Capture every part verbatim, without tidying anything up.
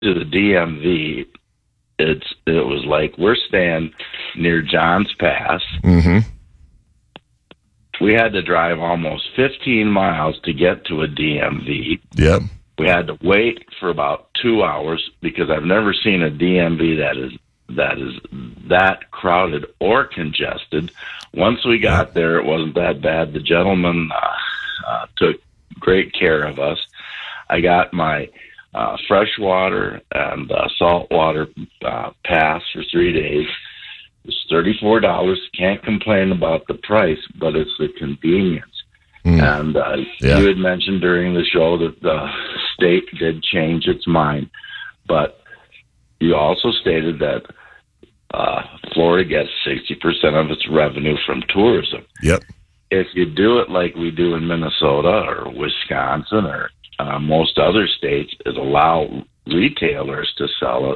to the D M V, it's it was like we're staying near Johns Pass. Mm-hmm. We had to drive almost fifteen miles to get to a D M V. Yep. We had to wait for about two hours because I've never seen a D M V that is that is that crowded or congested. Once we got yep. there, it wasn't that bad. The gentleman uh, uh, took great care of us. I got my uh, freshwater and uh, saltwater uh, pass for three days. It's thirty-four dollars. Can't complain about the price, but it's the convenience. Mm. And uh, yeah. you had mentioned during the show that the state did change its mind, but you also stated that uh, Florida gets sixty percent of its revenue from tourism. Yep. If you do it like we do in Minnesota or Wisconsin or uh, most other states, is allow retailers to sell it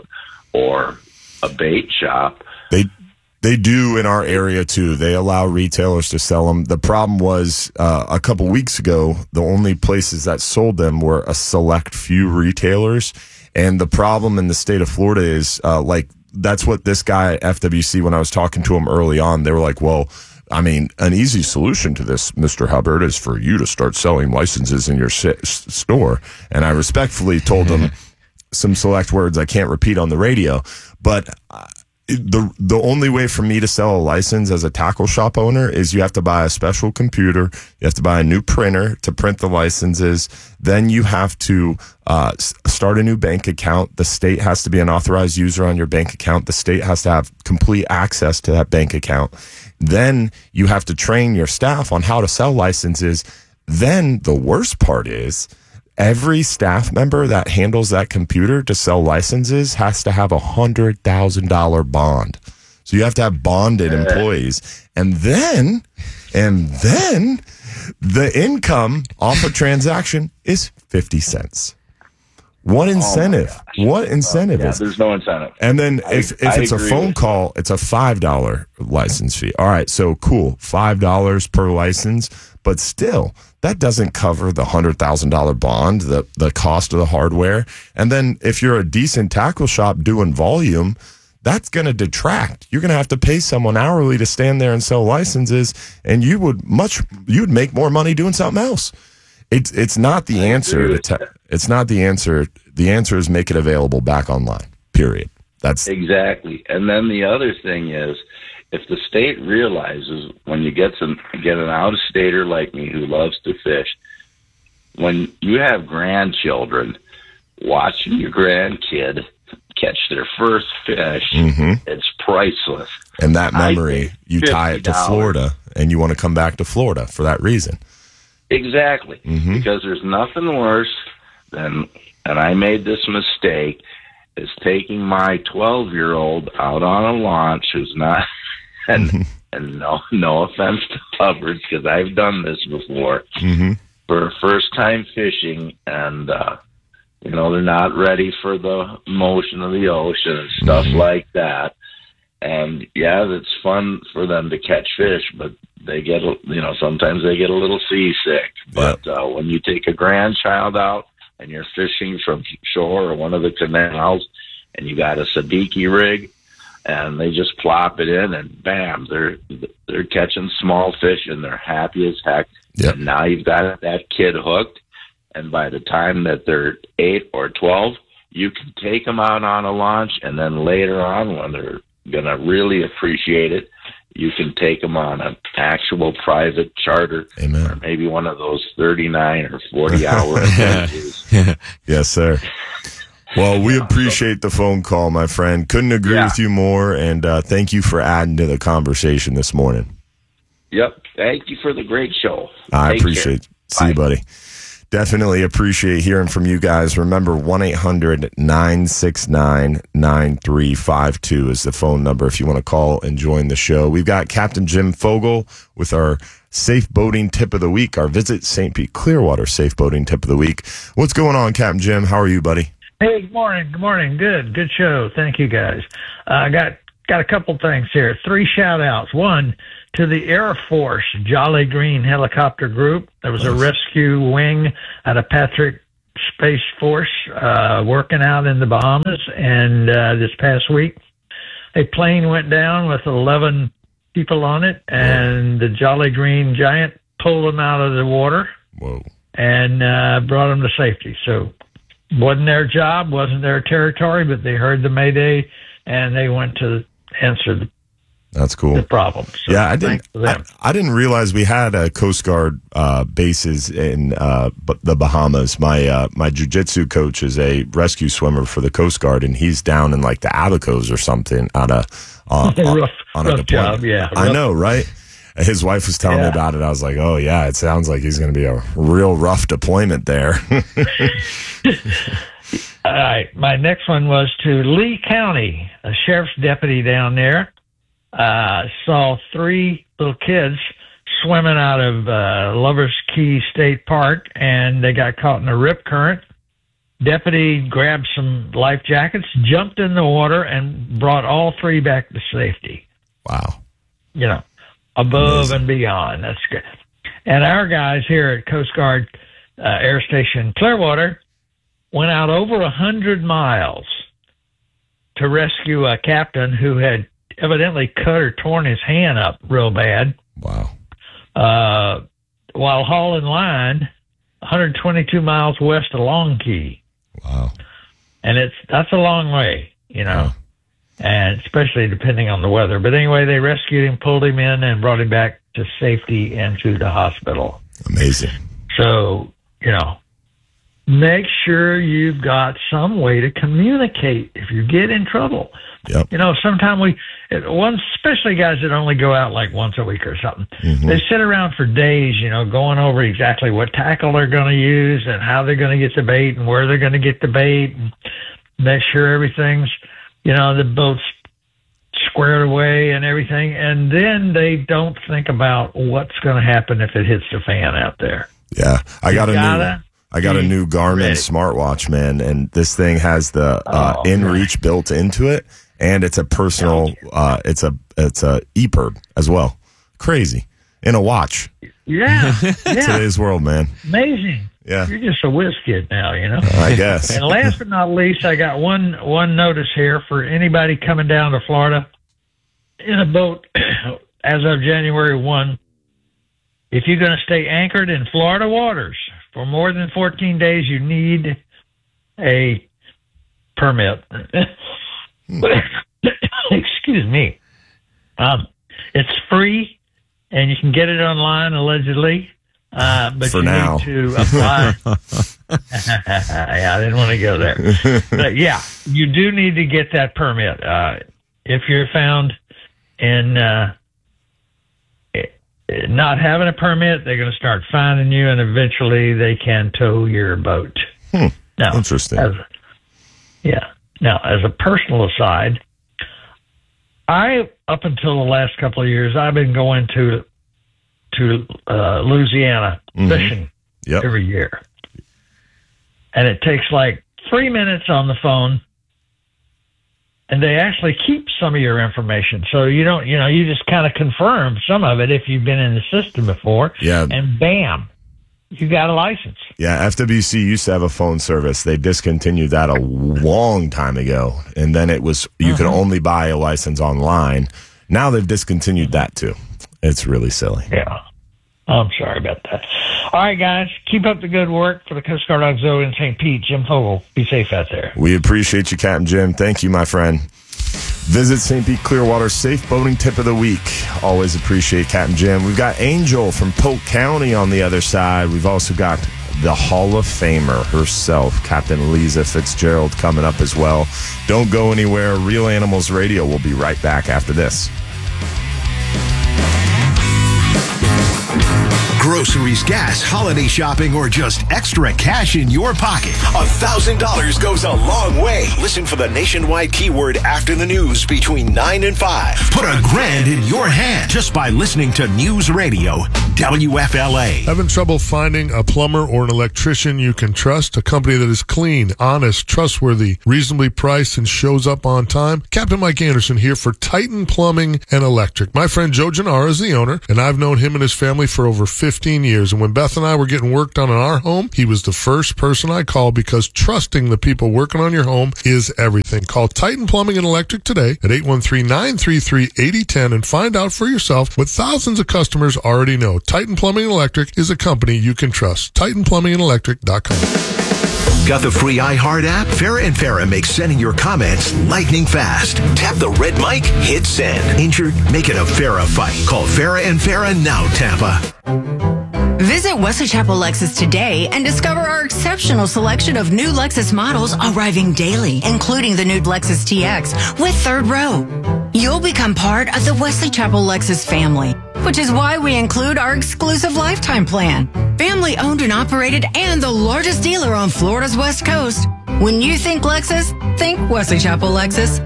or a bait shop. They They do in our area, too. They allow retailers to sell them. The problem was uh, a couple weeks ago, the only places that sold them were a select few retailers. And the problem in the state of Florida is, uh, like, that's what this guy at F W C, when I was talking to him early on, they were like, well, I mean, an easy solution to this, Mister Hubbard, is for you to start selling licenses in your si- store. And I respectfully told them some select words I can't repeat on the radio. But uh, The the only way for me to sell a license as a tackle shop owner is you have to buy a special computer, you have to buy a new printer to print the licenses, then you have to uh, start a new bank account. The state has to be an authorized user on your bank account. The state has to have complete access to that bank account. Then you have to train your staff on how to sell licenses. Then the worst part is, every staff member that handles that computer to sell licenses has to have a one hundred thousand dollars bond. So you have to have bonded employees. And then, and then the income off a transaction is fifty cents. What incentive? Oh what incentive well, yeah, is there's no incentive. And then I, if, if I it's a phone call, it's a five dollars license fee. All right, so cool, five dollars per license, but still, that doesn't cover the one hundred thousand dollars bond, the, the cost of the hardware. And then if you're a decent tackle shop doing volume, that's going to detract. You're going to have to pay someone hourly to stand there and sell licenses, and you would much you'd make more money doing something else. It's it's not the answer. To te- it's not the answer. The answer is make it available back online. Period. That's exactly. And then the other thing is, if the state realizes when you get some get an out of stater like me who loves to fish, when you have grandchildren, watching your grandkid catch their first fish, mm-hmm. it's priceless. And that memory, you tie it to Florida, and you want to come back to Florida for that reason. Exactly, mm-hmm. because there's nothing worse than, and I made this mistake, is taking my twelve-year-old out on a launch who's not, and mm-hmm. and no no offense to Hubbard, because I've done this before, mm-hmm. for first-time fishing, and, uh, you know, they're not ready for the motion of the ocean and stuff mm-hmm. like that. And, yeah, it's fun for them to catch fish, but they get, you know, sometimes they get a little seasick. But yep. uh, when you take a grandchild out and you're fishing from shore or one of the canals and you got a sabiki rig and they just plop it in and bam, they're they're catching small fish and they're happy as heck. Yep. And now you've got that kid hooked. And by the time that they're eight or twelve, you can take them out on a launch, and then later on when they're going to really appreciate it, you can take them on an actual private charter. Amen. Or maybe one of those thirty-nine or forty hour adventures. Yes, sir. Well, we appreciate the phone call, my friend. Couldn't agree yeah. with you more, and uh, thank you for adding to the conversation this morning. Yep. Thank you for the great show. I Take appreciate it. See Bye. you, buddy. Definitely appreciate hearing from you guys. Remember, one eight hundred nine six nine nine three five two is the phone number if you want to call and join the show. We've got Captain Jim Fogle with our Safe Boating Tip of the Week, our Visit Saint Pete Clearwater Safe Boating Tip of the Week. What's going on, Captain Jim? How are you, buddy? Hey, good morning. Good morning. Good. Good show. Thank you, guys. I uh, got got a couple things here. Three shout-outs. One, to the Air Force Jolly Green Helicopter Group. There was nice. a rescue wing out of Patrick Space Force uh, working out in the Bahamas, and uh, this past week, a plane went down with eleven people on it, and the Jolly Green Giant pulled them out of the water. Whoa. And uh, brought them to safety. So wasn't their job, wasn't their territory, but they heard the Mayday, and they went to answer the That's cool. The problem. So yeah, I didn't. I, I didn't realize we had a Coast Guard uh, bases in uh, the Bahamas. My uh, my jiu-jitsu coach is a rescue swimmer for the Coast Guard, and he's down in like the Abacos or something on a uh, rough, on a rough deployment. job. Yeah, I rough. know, right? His wife was telling Yeah. me about it. I was like, oh yeah, it sounds like he's going to be a real rough deployment there. All right, my next one was to Lee County. A sheriff's deputy down there uh, saw three little kids swimming out of uh, Lover's Key State Park, and they got caught in a rip current. Deputy grabbed some life jackets, jumped in the water, and brought all three back to safety. Wow. You know, above Amazing. and beyond. That's good. And our guys here at Coast Guard uh, Air Station Clearwater went out over a hundred miles to rescue a captain who had evidently cut or torn his hand up real bad. Wow. Uh, while hauling line one hundred twenty-two miles west of Long Key. Wow. And it's that's a long way, you know, Yeah. and especially depending on the weather. But anyway, they rescued him, pulled him in, and brought him back to safety and to the hospital. Amazing. So, you know, make sure you've got some way to communicate if you get in trouble. Yep. You know, sometimes we, one, especially guys that only go out like once a week or something, Mhm. they sit around for days, you know, going over exactly what tackle they're going to use and how they're going to get the bait and where they're going to get the bait and make sure everything's, you know, the boat's squared away and everything. And then they don't think about what's going to happen if it hits the fan out there. Yeah. I got You a new gotta I got a be new Garmin ready. smartwatch, man, and this thing has the uh, Oh, InReach built into it, and it's a personal. Uh, it's a it's a E P I R B as well. Crazy in a watch. Yeah. Yeah. Today's world, man. Amazing. Yeah, You're just a whiz kid now, you know. I guess. And last but not least, I got one one notice here for anybody coming down to Florida in a boat as of January first. If you're going to stay anchored in Florida waters for more than fourteen days, you need a permit. Excuse me. Um, it's free, and you can get it online, allegedly. Uh, but For you now. need to apply. Yeah, I didn't want to go there. But yeah, you do need to get that permit. Uh, if you're found in uh, not having a permit, they're going to start finding you, and eventually they can tow your boat. Hmm. Now, Interesting. As, yeah. Now, as a personal aside, I up until the last couple of years, I've been going to to uh, Louisiana Mhm. fishing Yep. every year, and it takes like three minutes on the phone, and they actually keep some of your information, so you don't, you know, you just kind of confirm some of it if you've been in the system before, Yeah. and bam, you got a license. Yeah, F W C used to have a phone service. They discontinued that a long time ago, and then it was you could only buy a license online. Now they've discontinued that too. It's really silly. Yeah. I'm sorry about that. All right, guys. Keep up the good work for the Coast Guard Auxiliary in Saint Pete. Jim Fogel, be safe out there. We appreciate you, Captain Jim. Thank you, my friend. Visit Saint Pete Clearwater Safe Boating Tip of the Week. Always appreciate Captain Jim. We've got Angel from Polk County on the other side. We've also got the Hall of Famer herself, Captain Lisa Fitzgerald, coming up as well. Don't go anywhere. Real Animals Radio will be right back after this. Groceries, gas, holiday shopping, or just extra cash in your pocket. A thousand dollars goes a long way. Listen for the nationwide keyword after the news between nine and five. Put a grand in your hand just by listening to News Radio W F L A. Having trouble finding a plumber or an electrician you can trust? A company that is clean, honest, trustworthy, reasonably priced, and shows up on time? Captain Mike Anderson here for Titan Plumbing and Electric. My friend Joe Gennaro is the owner, and I've known him and his family for over fifteen years. And when Beth and I were getting work done in our home, he was the first person I called because trusting the people working on your home is everything. Call Titan Plumbing and Electric today at eight one three, nine three three, eight zero one zero and find out for yourself what thousands of customers already know. Titan Plumbing and Electric is a company you can trust. Titan Plumbing and Electric dot com. Got the free iHeart app? Farrah and Farrah makes sending your comments lightning fast. Tap the red mic, hit send. Injured? Make it a Farrah fight. Call Farrah and Farrah now, Tampa. Visit Wesley Chapel Lexus today and discover our exceptional selection of new Lexus models arriving daily, including the new Lexus T X with third row. You'll become part of the Wesley Chapel Lexus family, which is why we include our exclusive lifetime plan. Family owned and operated and the largest dealer on Florida's West Coast. When you think Lexus, think Wesley Chapel Lexus.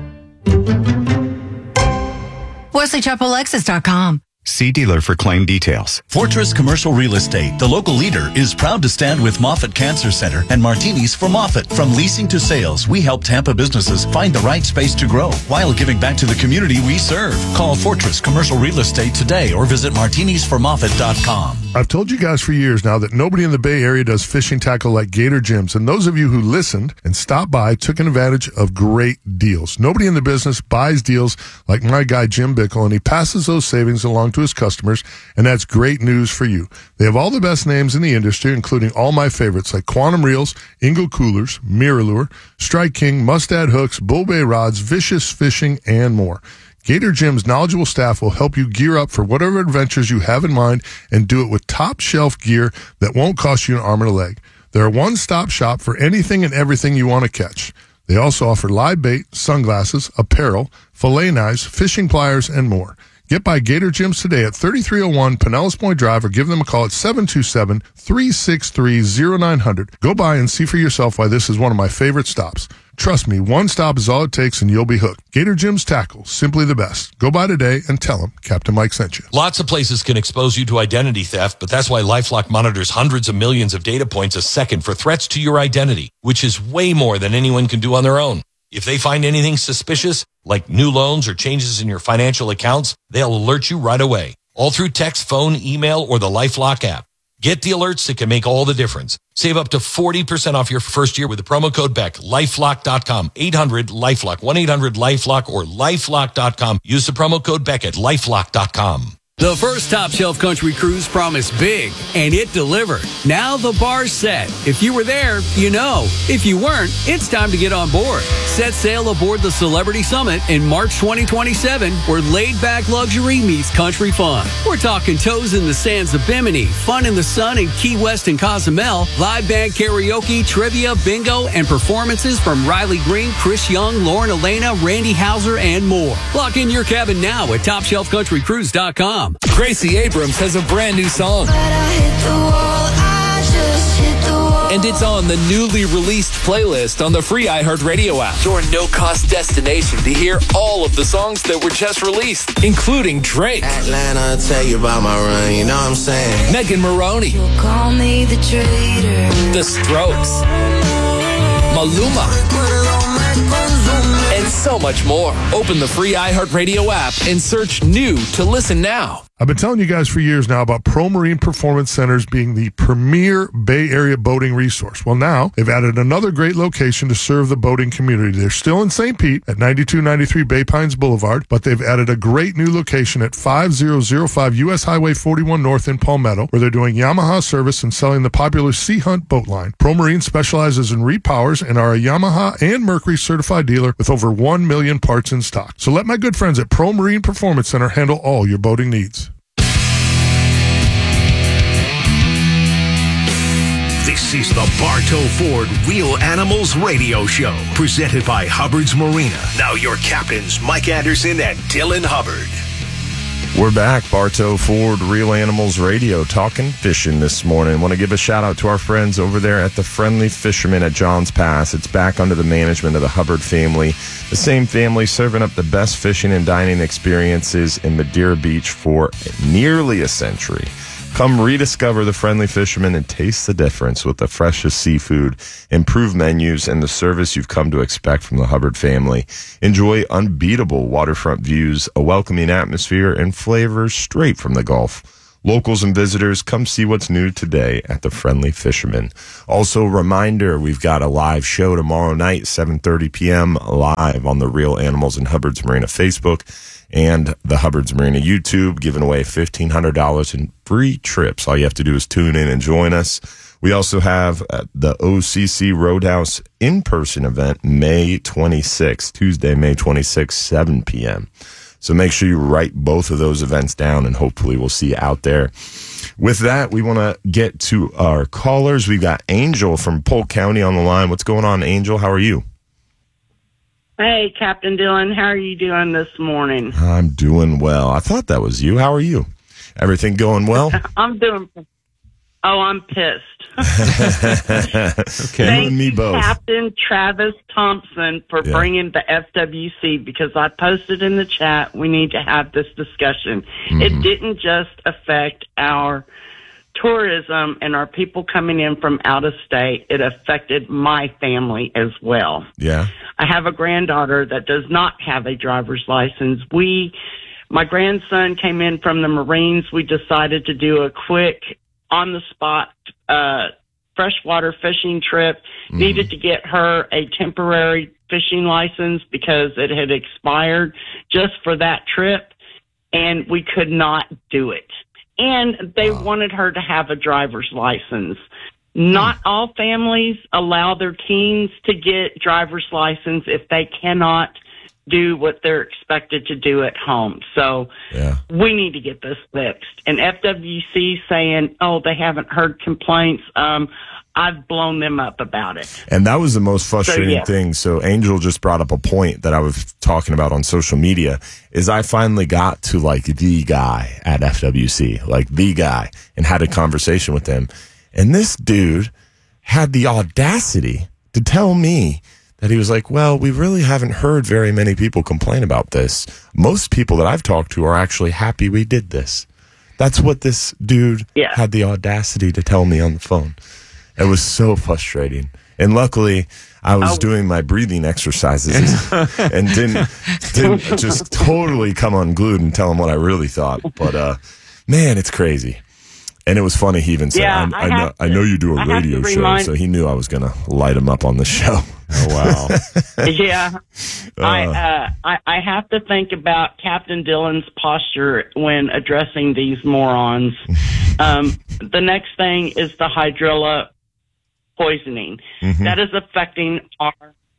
Wesley Chapel Lexus dot com. See dealer for claim details. Fortress Commercial Real Estate, the local leader, is proud to stand with Moffitt Cancer Center and Martinis for Moffitt. From leasing to sales, we help Tampa businesses find the right space to grow while giving back to the community we serve. Call Fortress Commercial Real Estate today or visit martinis for moffitt dot com. I've told you guys for years now that nobody in the Bay Area does fishing tackle like Gator Gyms, and those of you who listened and stopped by took advantage of great deals. Nobody in the business buys deals like my guy Jim Bickle, and he passes those savings along to his customers, and that's great news for you. They have all the best names in the industry, including all my favorites like Quantum Reels, Ingle Coolers, Mirrorlure, Strike King, Mustad Hooks, Bull Bay Rods, Vicious Fishing, and more. Gator Gym's knowledgeable staff will help you gear up for whatever adventures you have in mind and do it with top-shelf gear that won't cost you an arm and a leg. They're a one-stop shop for anything and everything you want to catch. They also offer live bait, sunglasses, apparel, fillet knives, fishing pliers, and more. Get by Gator Gyms today at thirty-three oh one Pinellas Point Drive or give them a call at seven two seven, three six three, oh nine hundred. Go by and see for yourself why this is one of my favorite stops. Trust me, one stop is all it takes and you'll be hooked. Gator Gyms Tackle, simply the best. Go by today and tell them Captain Mike sent you. Lots of places can expose you to identity theft, but that's why LifeLock monitors hundreds of millions of data points a second for threats to your identity, which is way more than anyone can do on their own. If they find anything suspicious, like new loans or changes in your financial accounts, they'll alert you right away, all through text, phone, email, or the LifeLock app. Get the alerts that can make all the difference. Save up to forty percent off your first year with the promo code BECK. lifelock dot com. eight hundred LifeLock. one eight hundred LifeLock or lifelock dot com. Use the promo code BECK at lifelock dot com. The first Top Shelf Country Cruise promised big, and it delivered. Now the bar's set. If you were there, you know. If you weren't, it's time to get on board. Set sail aboard the Celebrity Summit in March twenty twenty-seven, where laid-back luxury meets country fun. We're talking toes in the sands of Bimini, fun in the sun in Key West and Cozumel, live band karaoke, trivia, bingo, and performances from Riley Green, Chris Young, Lauren Elena, Randy Hauser, and more. Lock in your cabin now at top shelf country cruise dot com. Gracie Abrams has a brand new song. And it's on the newly released playlist on the free iHeartRadio app. Your no-cost destination to hear all of the songs that were just released, including Drake, Atlanta, tell you about my run, you know what I'm saying? Megan Maroney, call me the traitor, The Strokes, Maluma, and so much more. Open the free iHeartRadio app and search new to listen now. I've been telling you guys for years now about Pro Marine Performance Centers being the premier Bay Area boating resource. Well, now they've added another great location to serve the boating community. They're still in Saint Pete at ninety-two ninety-three Bay Pines Boulevard, but they've added a great new location at five thousand five U S Highway forty-one North in Palmetto, where they're doing Yamaha service and selling the popular Sea Hunt boat line. Pro Marine specializes in repowers and are a Yamaha and Mercury certified dealer with over one million parts in stock. So let my good friends at Pro Marine Performance Center handle all your boating needs. This is the Bartow Ford Real Animals Radio Show, presented by Hubbard's Marina. Now your captains, Mike Anderson and Dylan Hubbard. We're back, Bartow Ford Real Animals Radio, talking fishing this morning. Want to give a shout out to our friends over there at the Friendly Fisherman at Johns Pass. It's back under the management of the Hubbard family. The same family serving up the best fishing and dining experiences in Madeira Beach for nearly a century. Come rediscover the Friendly Fisherman and taste the difference with the freshest seafood, improved menus, and the service you've come to expect from the Hubbard family. Enjoy unbeatable waterfront views, a welcoming atmosphere, and flavors straight from the Gulf. Locals and visitors, come see what's new today at the Friendly Fisherman. Also, reminder, we've got a live show tomorrow night, seven thirty p.m., live on the Real Animals in Hubbard's Marina Facebook and the Hubbard's Marina YouTube, giving away fifteen hundred dollars in free trips. All you have to do is tune in and join us. We also have uh, the O C C Roadhouse in-person event, May twenty-sixth, Tuesday, May twenty-sixth, seven p.m., so make sure you write both of those events down, and hopefully we'll see you out there. With that, we want to get to our callers. We've got Angel from Polk County on the line. What's going on, Angel? How are you? Hey, Captain Dylan. How are you doing this morning? I'm doing well. I thought that was you. How are you? Everything going well? I'm doing... Oh, I'm pissed. Okay. Thank you and me you, both. Captain Travis Thompson, for Yeah. bringing the F W C, because I posted in the chat, we need to have this discussion. Mm-hmm. It didn't just affect our tourism and our people coming in from out of state. It affected my family as well. Yeah. I have a granddaughter that does not have a driver's license. We, my grandson came in from the Marines. We decided to do a quick on-the-spot uh, freshwater fishing trip. Mm-hmm. Needed to get her a temporary fishing license because it had expired just for that trip, and we could not do it. And they wow. wanted her to have a driver's license. Not mm. all families allow their teens to get driver's license if they cannot do what they're expected to do at home. So yeah. we need to get this fixed. And F W C saying, oh, they haven't heard complaints. Um, I've blown them up about it. And that was the most frustrating so, yeah. thing. So Angel just brought up a point that I was talking about on social media, is I finally got to like the guy at F W C, like the guy, and had a conversation with him. And this dude had the audacity to tell me that he was like, well, we really haven't heard very many people complain about this. Most people that I've talked to are actually happy we did this. That's what this dude yeah. had the audacity to tell me on the phone. It was so frustrating. And luckily, I was oh. doing my breathing exercises and didn't, didn't just totally come unglued and tell him what I really thought. But, uh, man, it's crazy. And it was funny. He even said, yeah, I, I, I, know, to, I know you do a I radio show, remind- so he knew I was going to light him up on the show. Oh, wow. yeah. Uh, I, uh, I I have to think about Captain Dylan's posture when addressing these morons. Um, the next thing is the hydrilla poisoning. Mm-hmm. That is affecting our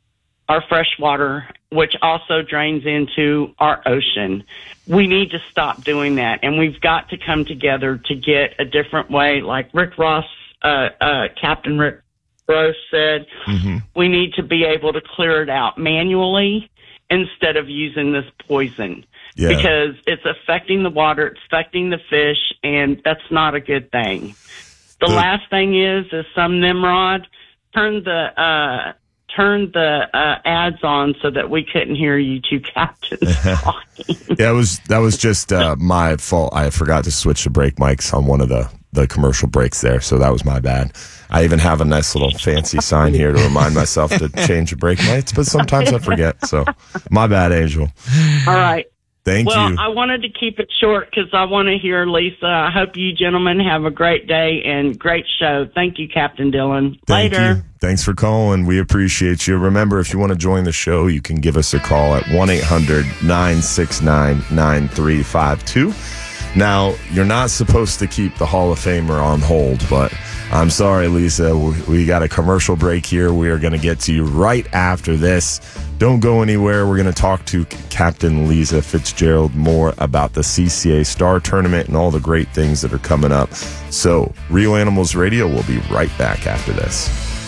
our fresh water, which also drains into our ocean. We need to stop doing that, and we've got to come together to get a different way. Like Rick Ross, uh, uh, Captain Rick Ross said, mm-hmm. we need to be able to clear it out manually instead of using this poison. Yeah. Because it's affecting the water, it's affecting the fish, and that's not a good thing. The the- last thing is, is some Nimrod turned the uh, turned the uh, ads on so that we couldn't hear you two captains talking. Yeah, it was that was just uh, my fault. I forgot to switch the brake mics on one of the, the commercial breaks there, so that was my bad. I even have a nice little fancy sign here to remind myself to change the brake lights, but sometimes I forget. So my bad, Angel. All right. Thank well, you. I wanted to keep it short because I want to hear Lisa. I hope you gentlemen have a great day and great show. Thank you, Captain Dylan. Thank Later. you. Thanks for calling. We appreciate you. Remember, if you want to join the show, you can give us a call at one eight hundred nine six nine nine three five two. Now, you're not supposed to keep the Hall of Famer on hold, but I'm sorry, Lisa. We got a commercial break here. We are going to get to you right after this. Don't go anywhere. We're going to talk to Captain Lisa Fitzgerald more about the C C A Star Tournament and all the great things that are coming up. So, Real Animals Radio will be right back after this.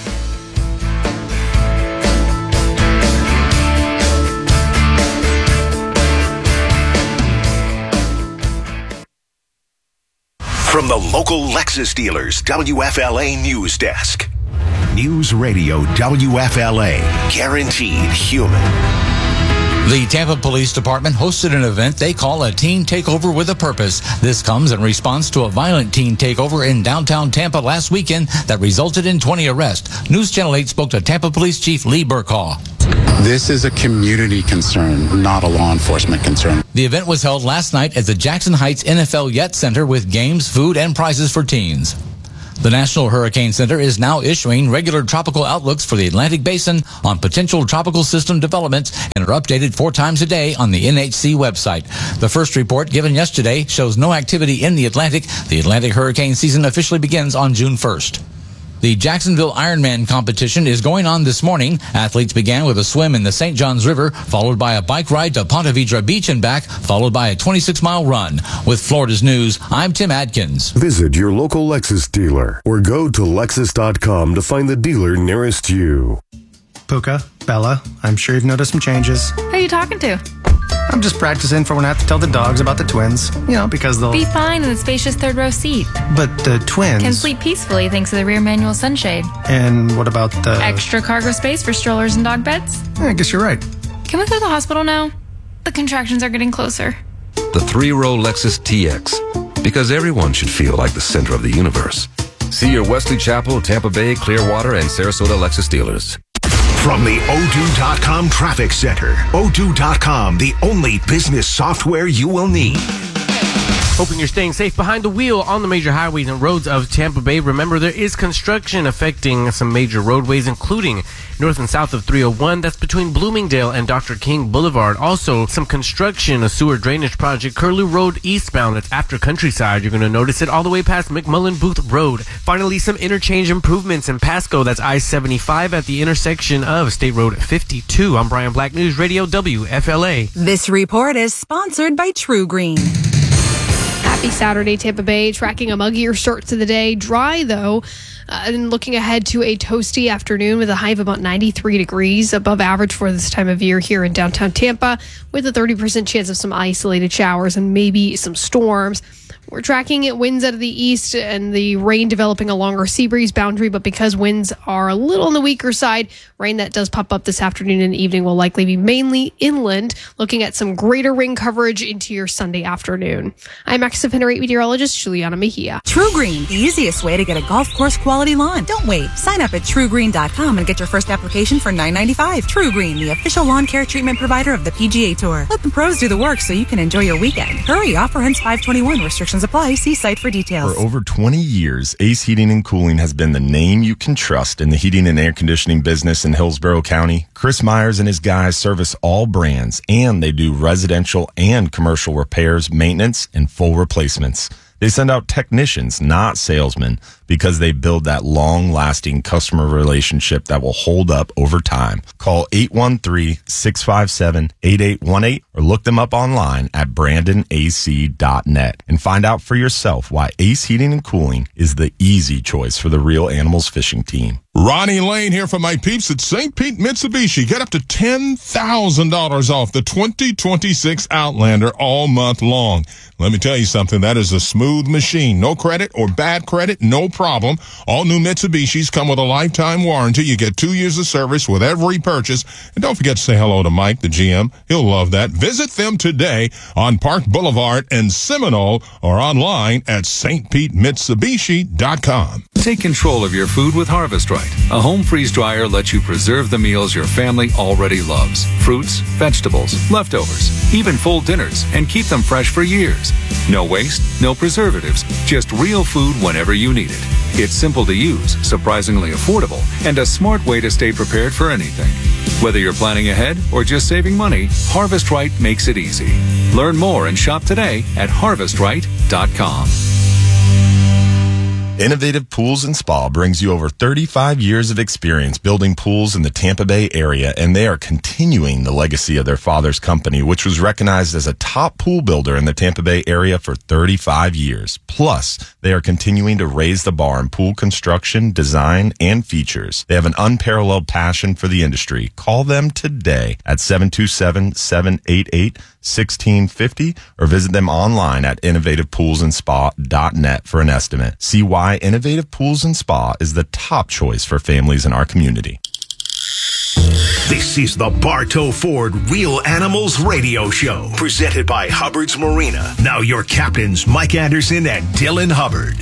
From the local Lexus dealers, W F L A News Desk. News Radio W F L A. Guaranteed human. The Tampa Police Department hosted an event they call a Teen Takeover with a Purpose. This comes in response to a violent teen takeover in downtown Tampa last weekend that resulted in twenty arrests. News Channel eight spoke to Tampa Police Chief Lee Burkhaw. This is a community concern, not a law enforcement concern. The event was held last night at the Jackson Heights N F L Yet Center with games, food, and prizes for teens. The National Hurricane Center is now issuing regular tropical outlooks for the Atlantic Basin on potential tropical system developments and are updated four times a day on the N H C website. The first report given yesterday shows no activity in the Atlantic. The Atlantic hurricane season officially begins on June first. The Jacksonville Ironman competition is going on this morning. Athletes began with a swim in the Saint Johns River, followed by a bike ride to Ponte Vedra Beach and back, followed by a twenty-six mile run. With Florida's News, I'm Tim Adkins. Visit your local Lexus dealer or go to Lexus dot com to find the dealer nearest you. Puka, Bella, I'm sure you've noticed some changes. Who are you talking to? I'm just practicing for when I have to tell the dogs about the twins. You know, because they'll... Be fine in the spacious third row seat. But the twins... Can sleep peacefully thanks to the rear manual sunshade. And what about the... Extra cargo space for strollers and dog beds? I guess you're right. Can we go to the hospital now? The contractions are getting closer. The three-row Lexus T X. Because everyone should feel like the center of the universe. See your Wesley Chapel, Tampa Bay, Clearwater, and Sarasota Lexus dealers. From the O two dot com Traffic Center. O two dot com, the only business software you will need. Hoping you're staying safe behind the wheel on the major highways and roads of Tampa Bay. Remember, there is construction affecting some major roadways, including north and south of three oh one. That's between Bloomingdale and Doctor King Boulevard. Also, some construction, a sewer drainage project, Curlew Road eastbound. That's after Countryside. You're going to notice it all the way past McMullen Booth Road. Finally, some interchange improvements in Pasco. That's I seventy-five at the intersection of State Road fifty-two. I'm Brian Black, News Radio W F L A. This report is sponsored by True Green. Happy Saturday, Tampa Bay. Tracking a muggier start to the day. Dry, though. Uh, and looking ahead to a toasty afternoon with a high of about ninety-three degrees, above average for this time of year here in downtown Tampa, with a thirty percent chance of some isolated showers and maybe some storms. We're tracking it winds out of the east and the rain developing along our sea breeze boundary, but because winds are a little on the weaker side, rain that does pop up this afternoon and evening will likely be mainly inland, looking at some greater rain coverage into your Sunday afternoon. I'm Active Henry meteorologist Juliana Mejia. True Green, the easiest way to get a golf course quality lawn. Don't wait. Sign up at true green dot com and get your first application for nine ninety-five. True Green, the official lawn care treatment provider of the P G A Tour. Let the pros do the work so you can enjoy your weekend. Hurry, offer ends five twenty-one. Restrictions apply. See site for details. For over twenty years, Ace Heating and Cooling has been the name you can trust in the heating and air conditioning business in Hillsborough County. Chris Myers and his guys service all brands, and they do residential and commercial repairs, maintenance, and full replacements. They send out technicians, not salesmen, because they build that long-lasting customer relationship that will hold up over time. Call eight one three, six five seven, eight eight one eight or look them up online at brandon a c dot net and find out for yourself why Ace Heating and Cooling is the easy choice for the Real Animals fishing team. Ronnie Lane here for my peeps at Saint Pete Mitsubishi. Get up to ten thousand dollars off the twenty twenty-six Outlander all month long. Let me tell you something. That is a smooth machine. No credit or bad credit, no problem. All new Mitsubishis come with a lifetime warranty. You get two years of service with every purchase. And don't forget to say hello to Mike, the G M. He'll love that. Visit them today on Park Boulevard in Seminole or online at s t pete mitsubishi dot com. Take control of your food with Harvest Right. A home freeze dryer lets you preserve the meals your family already loves. Fruits, vegetables, leftovers, even full dinners, and keep them fresh for years. No waste, no preservatives, just real food whenever you need it. It's simple to use, surprisingly affordable, and a smart way to stay prepared for anything. Whether you're planning ahead or just saving money, Harvest Right makes it easy. Learn more and shop today at harvest right dot com. Innovative Pools and Spa brings you over thirty-five years of experience building pools in the Tampa Bay area, and they are continuing the legacy of their father's company, which was recognized as a top pool builder in the Tampa Bay area for thirty-five years. Plus, they are continuing to raise the bar in pool construction, design, and features. They have an unparalleled passion for the industry. Call them today at seven two seven, seven eight eight, one six five zero or visit them online at innovative pools and spa dot net for an estimate. See why Innovative Pools and Spa is the top choice for families in our community. This is the Bartow Ford Real Animals Radio Show, presented by Hubbard's Marina. Now your captains, Mike Anderson and Dylan Hubbard.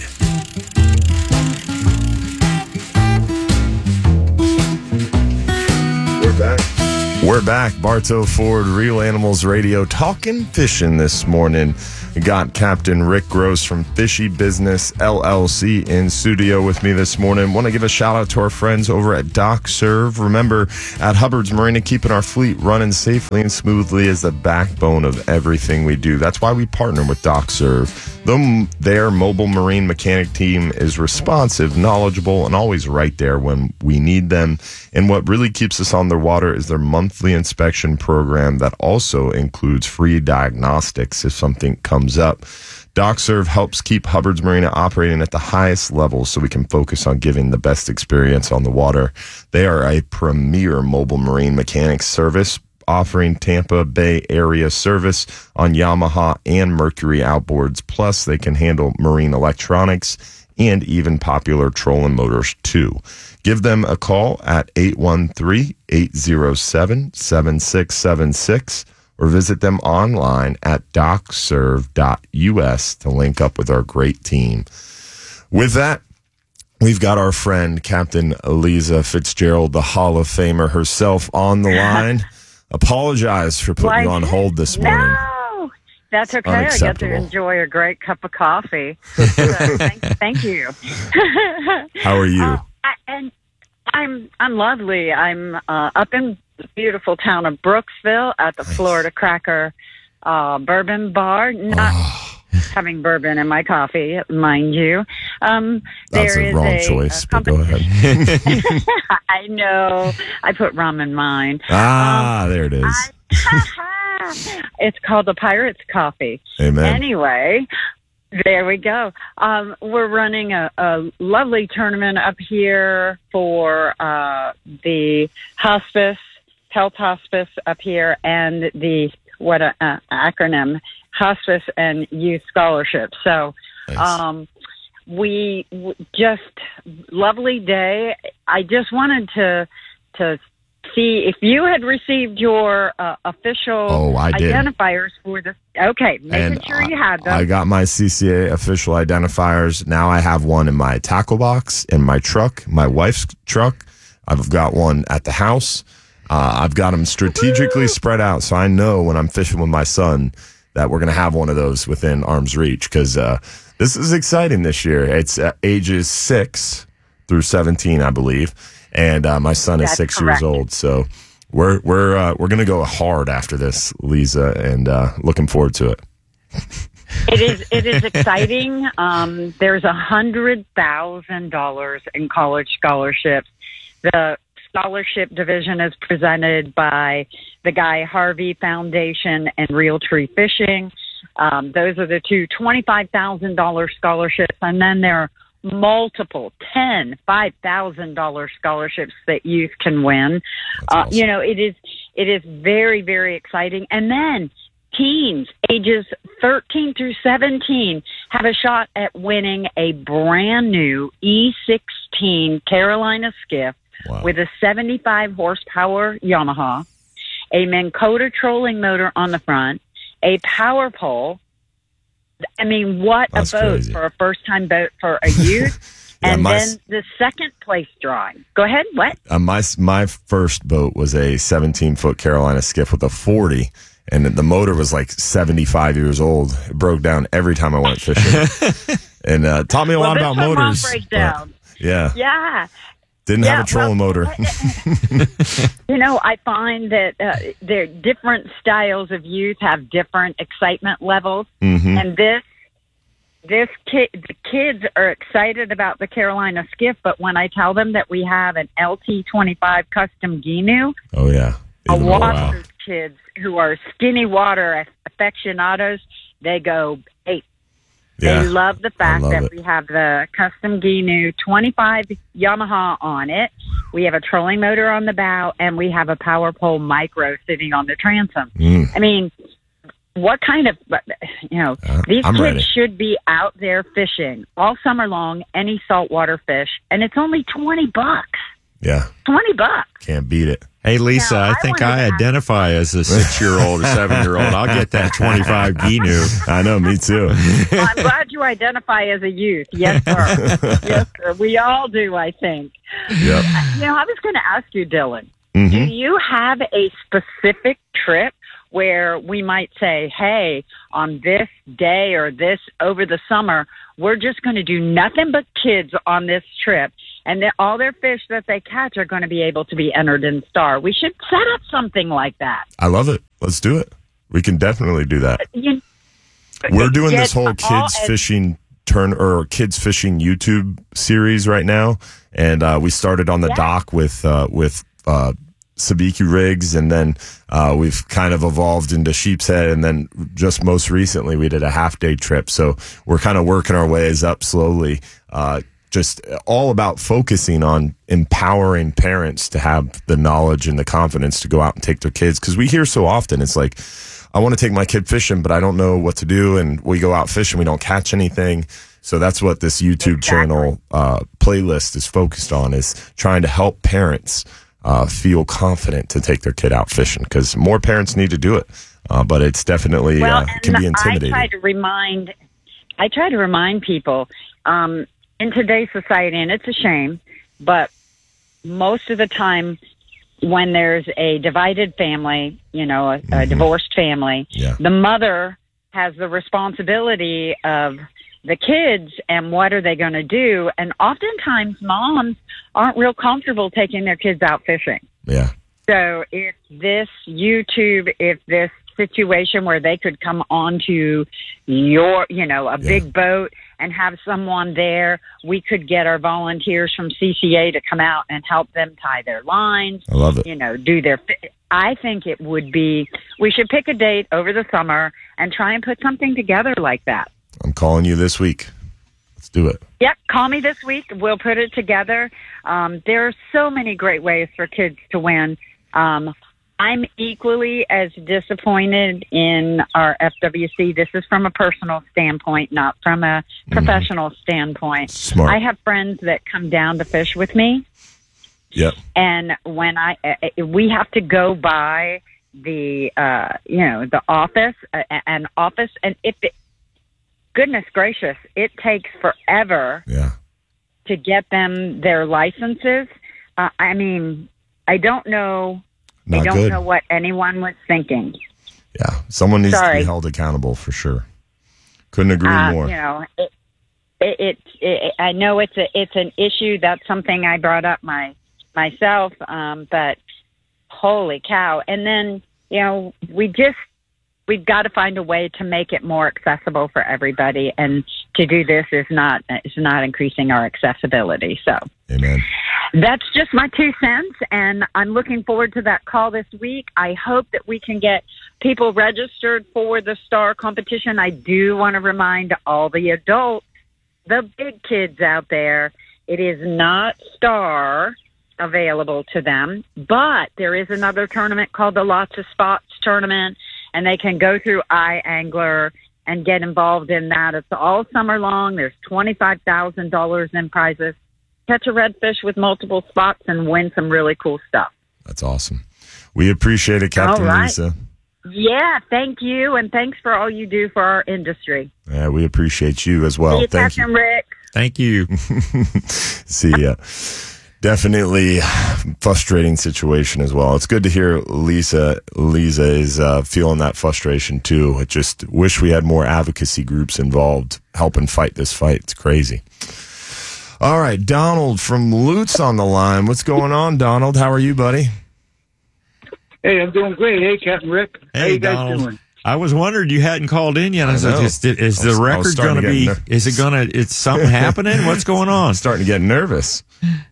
We're back. We're back. Bartow Ford Real Animals Radio, talking fishing this morning. We got Captain Rick Gross from Fishy Business L L C in studio with me this morning. Want to give a shout out to our friends over at Dock Serve. Remember, at Hubbard's Marina, keeping our fleet running safely and smoothly is the backbone of everything we do. That's why we partner with Dock Serve. The, their mobile marine mechanic team is responsive, knowledgeable, and always right there when we need them. And what really keeps us on the water is their monthly inspection program that also includes free diagnostics if something comes up. DocServe helps keep Hubbard's Marina operating at the highest level so we can focus on giving the best experience on the water. They are a premier mobile marine mechanics service, offering Tampa Bay area service on Yamaha and Mercury outboards. Plus, they can handle marine electronics and even popular trolling motors, too. Give them a call at eight one three, eight zero seven, seven six seven six or visit them online at doc serve dot u s to link up with our great team. With that, we've got our friend, Captain Eliza Fitzgerald, the Hall of Famer herself, on the line. Apologize for putting Why? you on hold this morning. No, that's okay. I get to enjoy a great cup of coffee. So thank, thank you. How are you? Uh, I, and I'm I'm lovely. I'm uh, up in the beautiful town of Brooksville at the nice. Florida Cracker uh, Bourbon Bar. Not oh. having bourbon in my coffee, mind you. Um, That's there a is wrong a, choice, a but go ahead. I know. I put rum in mine. Ah, um, there it is. I, it's called the Pirate's Coffee. Amen. Anyway, there we go. Um, we're running a, a lovely tournament up here for uh, the hospice, health hospice up here, and the, what a, uh, acronym, Hospice and Youth Scholarship. So, nice. um, we w- just lovely day. I just wanted to to see if you had received your uh, official oh, I did. identifiers for the. Okay, making and sure you had them. I got my C C A official identifiers. Now I have one in my tackle box, in my truck, my wife's truck. I've got one at the house. Uh, I've got them strategically spread out, so I know when I'm fishing with my son that we're going to have one of those within arm's reach, because uh, this is exciting this year. It's uh, ages six through seventeen, I believe, and uh, my son That's is six correct. years old. So we're we're uh, we're going to go hard after this, Lisa, and uh, looking forward to it. It is it is exciting. Um, there's a hundred thousand dollars in college scholarships. The scholarship division is presented by the Guy Harvey Foundation and Real Tree Fishing. Um, those are the two twenty-five thousand dollars scholarships. And then there are multiple ten, five thousand dollars scholarships that youth can win. Uh, awesome. You know, it is, it is very, very exciting. And then teens ages thirteen through seventeen have a shot at winning a brand new E sixteen Carolina skiff. Wow. With a seventy-five horsepower Yamaha, a Minn Kota trolling motor on the front, a power pole. I mean, what That's a boat crazy. For a first-time boat for a youth. yeah, and then the second place drawing. Go ahead. What? Uh, my my first boat was a seventeen-foot Carolina skiff with a forty, and the motor was like seventy-five years old. It broke down every time I went fishing, and uh, taught me a well, lot about motors. Breakdown. Yeah. Yeah. Didn't yeah, have a trolling well, motor. You know, I find that uh, there different styles of youth have different excitement levels, mm-hmm. and this this kid, the kids are excited about the Carolina skiff. But when I tell them that we have an L T twenty-five custom Ginu, oh yeah, a lot of kids who are skinny water aficionados, they go ape. Yeah, they love the fact love that it. we have the custom Ginu twenty-five Yamaha on it. We have a trolling motor on the bow, and we have a power pole micro sitting on the transom. Mm. I mean, what kind of, you know, uh, these I'm kids ready. should be out there fishing all summer long, any saltwater fish, and it's only twenty bucks. Yeah. twenty bucks. Can't beat it. Hey, Lisa, Now, I I think wanted I to identify as a six-year-old or seven-year-old. I'll get that twenty-five Gnu. I know, me too. Well, I'm glad you identify as a youth. Yes, sir. Yes, sir. We all do, I think. Yep. You know, I was going to ask you, Dylan, Mhm. do you have a specific trip where we might say, hey, on this day or this over the summer, we're just going to do nothing but kids on this trip, and then all their fish that they catch are going to be able to be entered in Star. We should set up something like that. I love it. Let's do it. We can definitely do that. You, We're doing this Get whole all kids as- fishing turn or kids fishing YouTube series right now, and uh, we started on the Yeah. dock with uh, with uh, sabiki rigs, and then uh, we've kind of evolved into sheep's head, and then just most recently we did a half day trip. So we're kind of working our ways up slowly. Uh, just all about focusing on empowering parents to have the knowledge and the confidence to go out and take their kids, because we hear so often it's like, I want to take my kid fishing, but I don't know what to do. And we go out fishing, we don't catch anything. So that's what this YouTube Exactly. channel uh, playlist is focused on, is trying to help parents uh, feel confident to take their kid out fishing, because more parents need to do it. Uh, but it's definitely well, uh, can be and intimidating. I try to remind, I try to remind people um, in today's society, and it's a shame, but most of the time, when there's a divided family, you know, a, Mm-hmm. a divorced family, Yeah. the mother has the responsibility of the kids and what are they going to do. And oftentimes moms aren't real comfortable taking their kids out fishing. Yeah. So if this YouTube, if this situation where they could come onto your, you know, a big boat and have someone there, we could get our volunteers from C C A to come out and help them tie their lines. I love it. You know, do their, fi- I think it would be, we should pick a date over the summer and try and put something together like that. I'm calling you this week. Let's do it. Yep, call me this week. We'll put it together. Um, there are so many great ways for kids to win. Um, I'm equally as disappointed in our F W C. This is from a personal standpoint, not from a professional standpoint. Smart. I have friends that come down to fish with me, Yep. and when I uh, we have to go by the uh, you know the office, uh, an office, and if it, goodness gracious, it takes forever. Yeah. To get them their licenses. Uh, I mean, I don't know. I Not don't good. know what anyone was thinking. Yeah. Someone needs to Sorry. be held accountable for sure. Couldn't agree Uh, more. You know, it, it, it, it. I know it's a it's an issue. That's something I brought up my myself. Um, but holy cow! And then you know, we just we've got to find a way to make it more accessible for everybody. And to do this is not is not increasing our accessibility. So. Amen. That's just my two cents, and I'm looking forward to that call this week. I hope that we can get people registered for the STAR competition. I do want to remind all the adults, the big kids out there, it is not STAR available to them, but there is another tournament called the Lots of Spots tournament, and they can go through iAngler and get involved in that. It's all summer long. There's twenty-five thousand dollars in prizes. Catch a redfish with multiple spots and win some really cool stuff. That's awesome. We appreciate it, Captain All right. Lisa. Yeah, thank you, and thanks for all you do for our industry. Yeah, we appreciate you as well. See you, Thank Captain you. Rick. Thank you. See ya. Definitely frustrating situation as well. It's good to hear Lisa Lisa is uh, feeling that frustration too. I just wish we had more advocacy groups involved helping fight this fight. It's crazy. All right, Donald from Lutz on the line. What's going on, Donald? How are you, buddy? Hey, I'm doing great. Hey, Captain Rick. How Hey, you guys Donald. doing? I was wondering you hadn't called in yet. I, I was like, know. is, is I was- the I was record starting going to to be? get ner- Is it going to? It's something happening? What's going on? I'm starting to get nervous.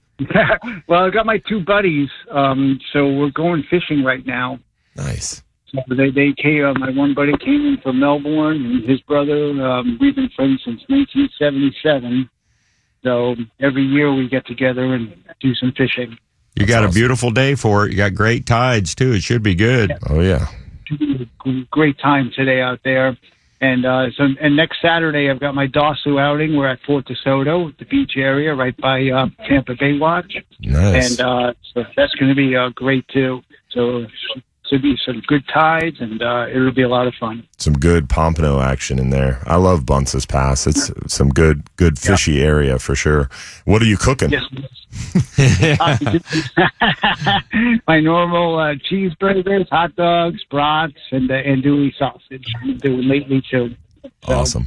Well, I got my two buddies, um, so we're going fishing right now. Nice. So they they came. Uh, my one buddy came in from Melbourne, and his brother. Um, we've been friends since nineteen seventy-seven. So every year we get together and do some fishing. You got a beautiful day for it. You got great tides too. It should be good. Oh yeah. Great time today out there. And uh, so, and next Saturday, I've got my Dawsu outing. We're at Fort DeSoto, the beach area, right by uh, Tampa Bay Watch. Nice. And uh, so that's going to be uh, great too. So should be some good tides, and uh, it'll be a lot of fun. Some good pompano action in there. I love Bunce's Pass. It's some good, good fishy yeah. area for sure. What are you cooking? Yes. My normal uh, cheeseburgers, hot dogs, brats, and uh, andouille sausage. I'm doing lately too. So, awesome.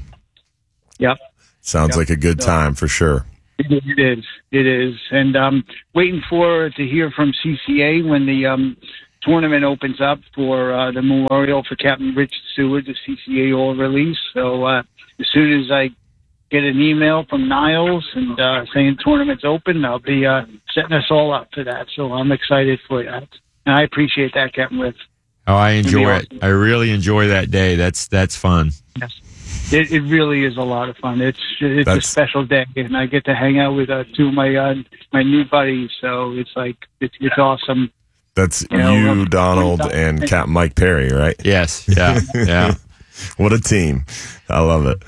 Yep. Sounds yep. like a good time for sure. It, it is. It is. And um, waiting for to hear from C C A when the um, tournament opens up for uh, the memorial for Captain Rich Seward, the C C A all release. So uh, as soon as I get an email from Niles and uh, saying tournament's open, I'll be uh, setting us all up for that. So I'm excited for that. And I appreciate that, Captain Rich. Oh, I enjoy awesome. it. I really enjoy that day. That's that's fun. Yes. It, it really is a lot of fun. It's it's That's, a special day, and I get to hang out with uh, two of my uh, my new buddies. So it's like it's it's awesome. That's you, you, know, Donald, and Captain Mike Perry, right? Yes. Yeah. Yeah. What a team! I love it.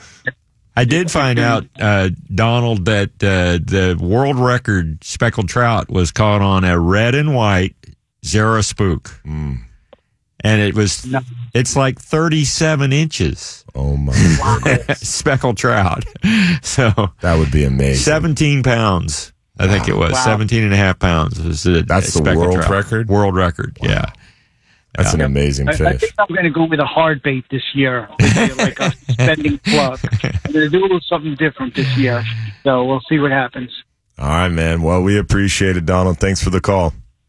I did find out, uh, Donald, that uh, the world record speckled trout was caught on a red and white Zara spook. Mm. And it was, it's like thirty-seven inches. Oh my. Speckled trout. So that would be amazing. seventeen pounds. I think it was wow. seventeen and a half pounds. Was a, That's a the world trout. record? World record. Wow. Yeah. That's yeah. an amazing fish. I, I think I'm going to go with a hard bait this year, like a suspending plug. I'm going to do a little something different this year. So we'll see what happens. All right, man. Well, we appreciate it, Donald. Thanks for the call.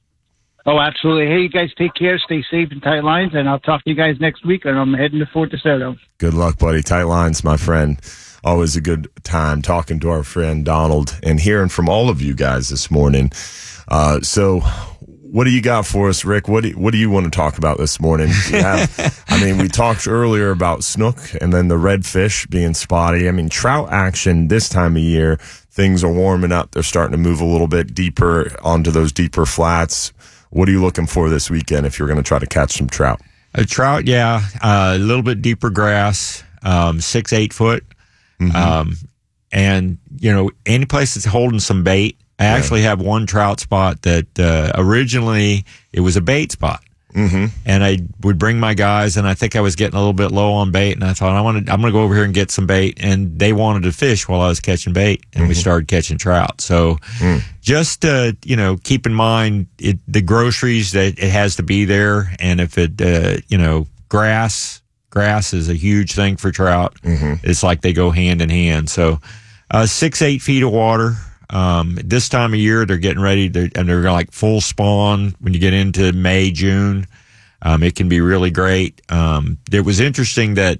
Oh, absolutely. Hey, you guys take care. Stay safe and tight lines, and I'll talk to you guys next week, and I'm heading to Fort DeSoto. Good luck, buddy. Tight lines, my friend. Always a good time talking to our friend Donald and hearing from all of you guys this morning. Uh, so what do you got for us, Rick? What do you, what do you want to talk about this morning? You have, I mean, we talked earlier about snook and then the redfish being spotty. I mean, trout action this time of year, things are warming up. They're starting to move a little bit deeper onto those deeper flats. What are you looking for this weekend if you're going to try to catch some trout? A trout, yeah. Uh, a little bit deeper grass, um, six, eight foot. Mm-hmm. Um, and, you know, any place that's holding some bait. I yeah. actually have one trout spot that uh, originally it was a bait spot. Mm-hmm. And I would bring my guys, and I think I was getting a little bit low on bait, and I thought, I wanted, I'm going to go over here and get some bait. And they wanted to fish while I was catching bait, and mm-hmm. we started catching trout. So mm. just, uh, you know, keep in mind it, the groceries that it has to be there. And if it, uh, you know, grass, grass is a huge thing for trout. Mm-hmm. It's like they go hand in hand. So uh, six, eight feet of water. Um, this time of year, they're getting ready to, and they're like full spawn when you get into May, June. Um, it can be really great. Um, it was interesting that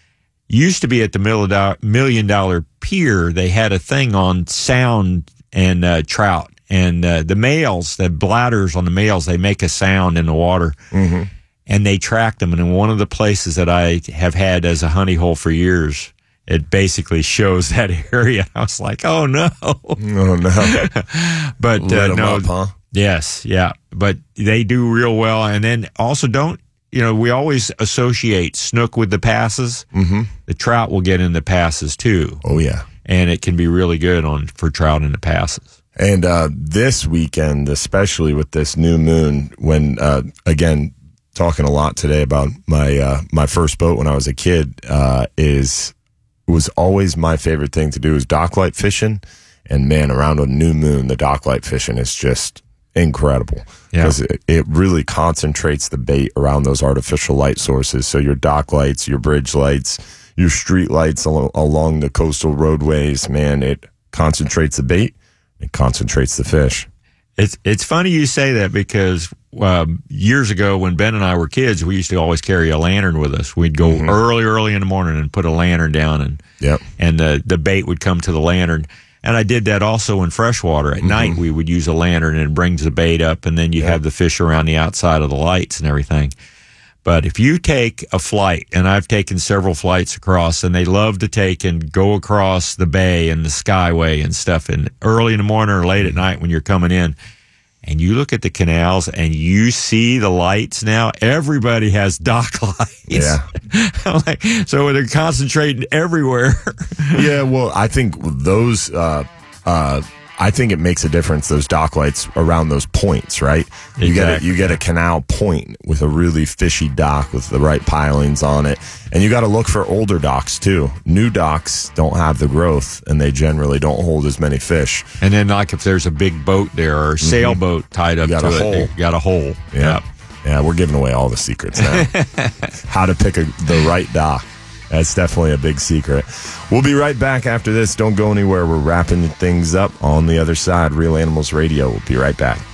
used to be at the Million Dollar Pier, they had a thing on sound and uh, trout. And uh, the males, the bladders on the males, they make a sound in the water. Mm-hmm. And they track them. And in one of the places that I have had as a honey hole for years, it basically shows that area. I was like, oh, no. Oh, no. But uh, no. Up, huh? Yes, yeah. But they do real well. And then also don't, you know, we always associate snook with the passes. Mm-hmm. The trout will get in the passes, too. Oh, yeah. And it can be really good on for trout in the passes. And uh, this weekend, especially with this new moon, when, uh, again, talking a lot today about my uh, my first boat when I was a kid, uh, is... was always my favorite thing to do is docklight fishing. And man, around a new moon, the docklight fishing is just incredible because yeah. it, it really concentrates the bait around those artificial light sources. So your dock lights, your bridge lights, your street lights al- along the coastal roadways, man, it concentrates the bait. It concentrates the fish. It's it's funny you say that because um, years ago when Ben and I were kids, we used to always carry a lantern with us. We'd go mm-hmm. early, early in the morning and put a lantern down, and yep. and the the bait would come to the lantern. And I did that also in freshwater. At mm-hmm. night, we would use a lantern, and it brings the bait up, and then you yep. have the fish around the outside of the lights and everything. But if you take a flight, and I've taken several flights across, and they love to take and go across the bay and the skyway and stuff, and early in the morning or late at night when you're coming in, and you look at the canals and you see the lights now, everybody has dock lights. Yeah. Like, so they're concentrating everywhere. Yeah, well, I think those, uh, uh, I think it makes a difference, those dock lights around those points, right? You Exactly. get a, you get a canal point with a really fishy dock with the right pilings on it. And you got to look for older docks, too. New docks don't have the growth, and they generally don't hold as many fish. And then, like, if there's a big boat there or a sailboat tied up You got to a it, hole. you got a hole. Yeah. Yep. Yeah, we're giving away all the secrets now. How to pick a, the right dock. That's definitely a big secret. We'll be right back after this. Don't go anywhere. We're wrapping things up on the other side. Real Animals Radio. We'll be right back.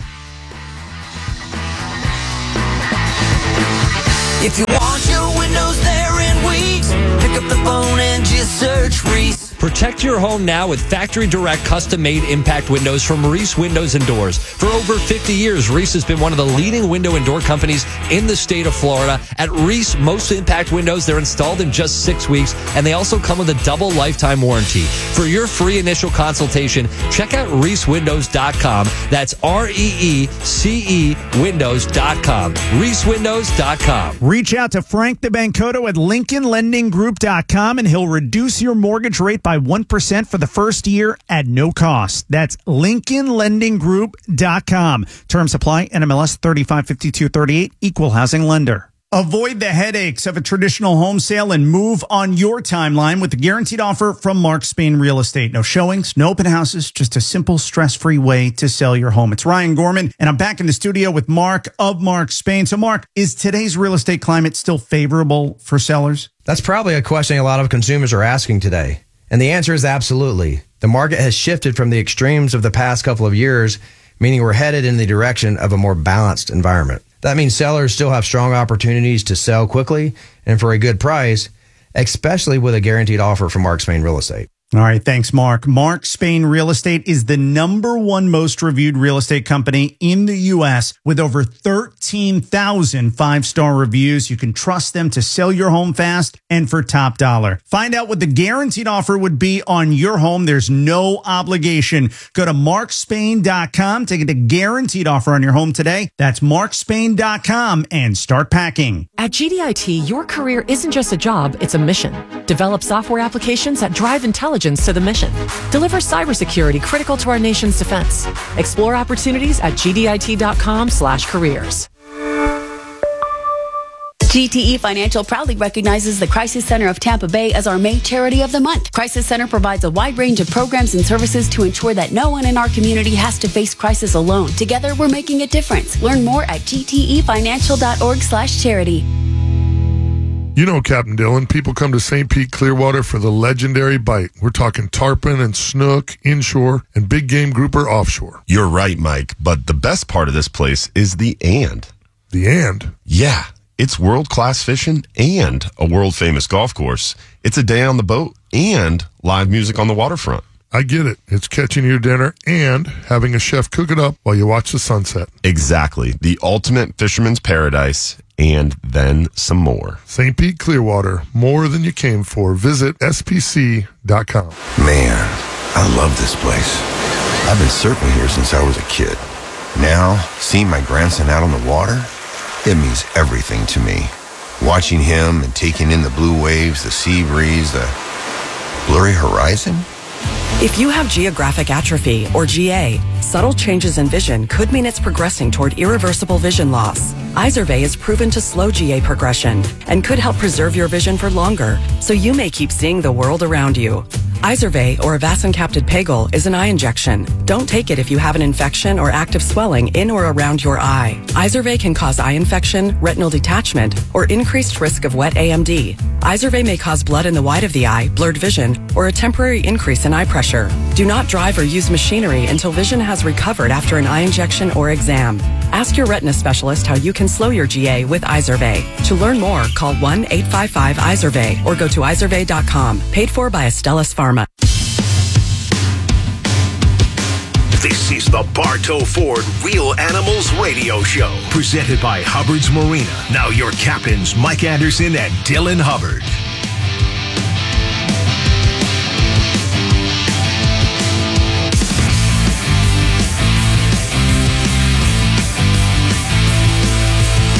If you want your windows there in weeks, pick up the phone and just search Reese. Protect your home now with factory direct custom-made impact windows from Reese Windows and Doors. For over fifty years, Reese has been one of the leading window and door companies in the state of Florida. At Reese, most impact windows, they're installed in just six weeks, and they also come with a double lifetime warranty. For your free initial consultation, check out reese windows dot com. That's R E E C E windows dot com. reese windows dot com. Reach out to Frank DeBancoto at lincoln lending group dot com and he'll reduce your mortgage rate by one percent for the first year at no cost. That's lincoln lending group dot com. Terms apply. N M L S thirty-five fifty-two thirty-eight, Equal Housing Lender. Avoid the headaches of a traditional home sale and move on your timeline with the guaranteed offer from Mark Spain Real Estate. No showings, no open houses, just a simple, stress-free way to sell your home. It's Ryan Gorman, and I'm back in the studio with Mark of Mark Spain. So, Mark, is today's real estate climate still favorable for sellers? That's probably a question a lot of consumers are asking today. And the answer is absolutely. The market has shifted from the extremes of the past couple of years, meaning we're headed in the direction of a more balanced environment. That means sellers still have strong opportunities to sell quickly and for a good price, especially with a guaranteed offer from Mark Spain Real Estate. All right, thanks, Mark. Mark Spain Real Estate is the number one most reviewed real estate company in the U S with over thirteen thousand five-star reviews. You can trust them to sell your home fast and for top dollar. Find out what the guaranteed offer would be on your home. There's no obligation. Go to mark spain dot com to get a guaranteed offer on your home today. That's mark spain dot com and start packing. At G D I T, your career isn't just a job, it's a mission. Develop software applications that drive intelligence to the mission. Deliver cybersecurity critical to our nation's defense. Explore opportunities at G D I T dot com slash careers. G T E Financial proudly recognizes the Crisis Center of Tampa Bay as our May Charity of the Month. Crisis Center provides a wide range of programs and services to ensure that no one in our community has to face crisis alone. Together, we're making a difference. Learn more at G T E financial dot org slash charity. You know, Captain Dillon, people come to Saint Pete Clearwater for the legendary bite. We're talking tarpon and snook inshore and big game grouper offshore. You're right, Mike, but the best part of this place is the and. The and? Yeah, it's world-class fishing and a world-famous golf course. It's a day on the boat and live music on the waterfront. I get it. It's catching your dinner and having a chef cook it up while you watch the sunset. Exactly. The ultimate fisherman's paradise, and then some more. Saint Pete Clearwater, more than you came for. Visit S P C dot com. Man, I love this place. I've been surfing here since I was a kid. Now, seeing my grandson out on the water, it means everything to me. Watching him and taking in the blue waves, the sea breeze, the blurry horizon. If you have geographic atrophy, or G A, subtle changes in vision could mean it's progressing toward irreversible vision loss. Izervay is proven to slow G A progression and could help preserve your vision for longer, so you may keep seeing the world around you. Izervay, or avacincaptad pegol, is an eye injection. Don't take it if you have an infection or active swelling in or around your eye. Izervay can cause eye infection, retinal detachment, or increased risk of wet A M D. Izervay may cause blood in the white of the eye, blurred vision, or a temporary increase in eye pressure. Do not drive or use machinery until vision has recovered after an eye injection or exam. Ask your retina specialist how you can slow your G A with Izervay. To learn more, call one eight five five Izervay or go to izervay dot com. Paid for by Astellas Pharma. This is the Bartow Ford Real Animals Radio Show, presented by Hubbard's Marina. Now your captains, Mike Anderson and Dylan Hubbard.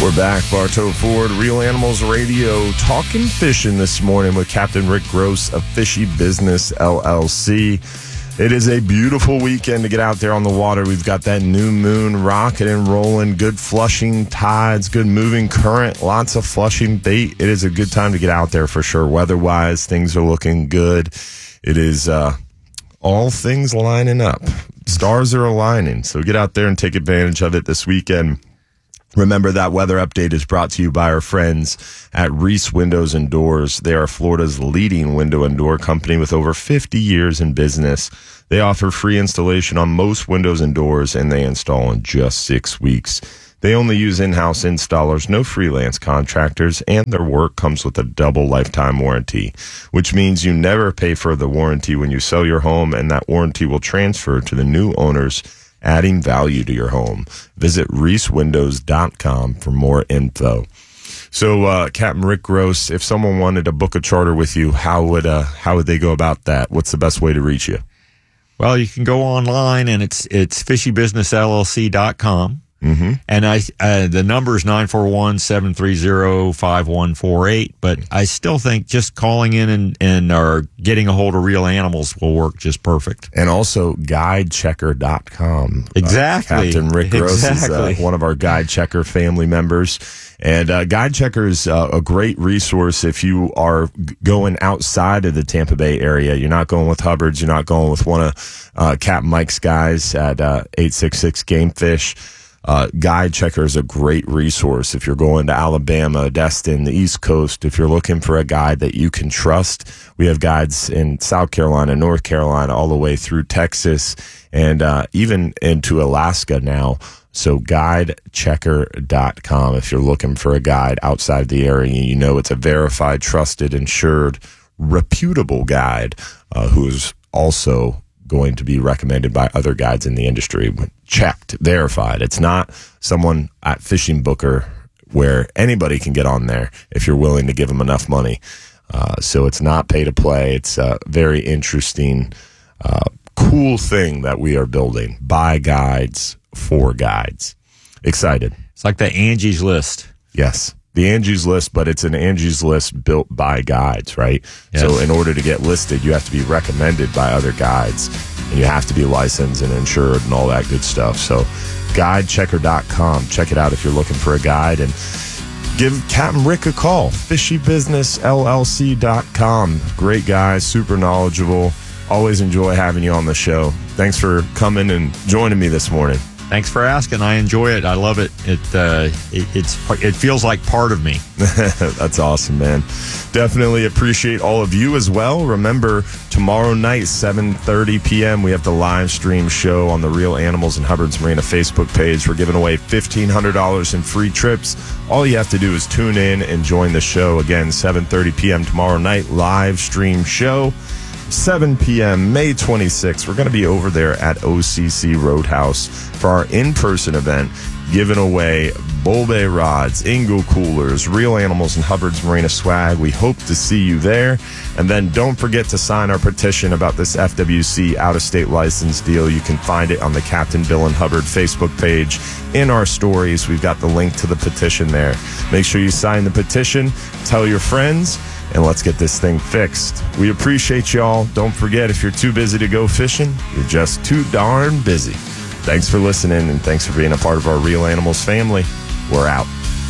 We're back, Bartow Ford, Real Animals Radio, talking fishing this morning with Captain Rick Gross of Fishy Business L L C. It is a beautiful weekend to get out there on the water. We've got that new moon rocking and rolling, good flushing tides, good moving current, lots of flushing bait. It is a good time to get out there for sure. Weather-wise, things are looking good. It is uh, all things lining up. Stars are aligning, so get out there and take advantage of it this weekend. Remember, that weather update is brought to you by our friends at Reese Windows and Doors. They are Florida's leading window and door company with over fifty years in business. They offer free installation on most windows and doors, and they install in just six weeks. They only use in-house installers, no freelance contractors, and their work comes with a double lifetime warranty, which means you never pay for the warranty when you sell your home, and that warranty will transfer to the new owners, adding value to your home. Visit reese windows dot com for more info. So, uh, Captain Rick Gross, if someone wanted to book a charter with you, how would uh, how would they go about that? What's the best way to reach you? Well, you can go online, and it's it's fishy business L L C dot com. Mm-hmm. And I, uh, the number is nine four one, seven three zero, five one four eight. But I still think just calling in and, and or getting a hold of Real Animals will work just perfect. And also guide checker dot com. Exactly. Uh, Captain Rick Gross exactly. is uh, one of our Guide Checker family members. And uh, Guide Checker is uh, a great resource if you are g- going outside of the Tampa Bay area. You're not going with Hubbard's. You're not going with one of uh, Captain Mike's guys at uh, eight six six Game Fish. Uh, Guide Checker is a great resource if you're going to Alabama, Destin, the East Coast. If you're looking for a guide that you can trust, we have guides in South Carolina, North Carolina, all the way through Texas, and uh, even into Alaska now. So guide checker dot com if you're looking for a guide outside the area. You know it's a verified, trusted, insured, reputable guide uh, who is also going to be recommended by other guides in the industry. Checked, verified. It's not someone at Fishing Booker where anybody can get on there if you're willing to give them enough money. Uh, so it's not pay to play. It's a very interesting, uh, cool thing that we are building by guides for guides. Excited. It's like the Angie's List. Yes. The Angie's List, but it's an Angie's List built by guides, right? Yes. So in order to get listed, you have to be recommended by other guides, and you have to be licensed and insured and all that good stuff. So guide checker dot com. Check it out if you're looking for a guide, and give Captain Rick a call. fishy business L L C dot com. Great guy, super knowledgeable. Always enjoy having you on the show. Thanks for coming and joining me this morning. Thanks for asking. I enjoy it. I love it. It uh, it, it's it feels like part of me. That's awesome, man. Definitely appreciate all of you as well. Remember, tomorrow night, seven thirty p.m., we have the live stream show on the Real Animals and Hubbard's Marina Facebook page. We're giving away fifteen hundred dollars in free trips. All you have to do is tune in and join the show. Again, seven thirty p.m. tomorrow night, live stream show. seven p.m. May twenty-sixth, we're going to be over there at O C C Roadhouse for our in-person event, giving away Bull Bay rods, Ingo coolers, Real Animals and Hubbard's Marina swag. We hope to see you there. And then don't forget to sign our petition about this F W C out-of-state license deal. You can find it on the Captain Bill and Hubbard Facebook page. In our stories, we've got the link to the petition there. Make sure you sign the petition, tell your friends, and let's get this thing fixed. We appreciate y'all. Don't forget, if you're too busy to go fishing, you're just too darn busy. Thanks for listening, and thanks for being a part of our Real Animals family. We're out.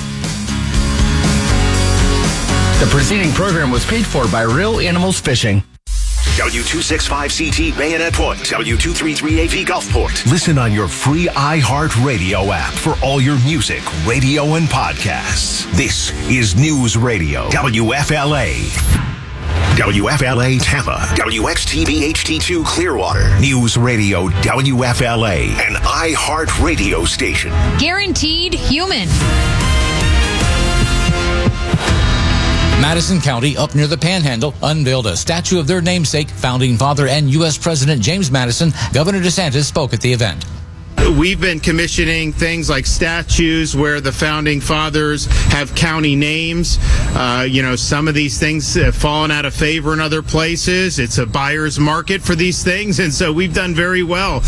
The preceding program was paid for by Real Animals Fishing. W two sixty-five C T Bayonet Point, W two thirty-three A V Gulfport. Listen on your free iHeartRadio app for all your music, radio, and podcasts. This is News Radio, W F L A. W F L A Tampa, W X T B H D two Clearwater, News Radio W F L A, an iHeartRadio station. Guaranteed human. Madison County, up near the Panhandle, unveiled a statue of their namesake, founding father and U S President James Madison. Governor DeSantis spoke at the event. We've been commissioning things like statues where the founding fathers have county names. Uh, you know, some of these things have fallen out of favor in other places. It's a buyer's market for these things, and so we've done very well.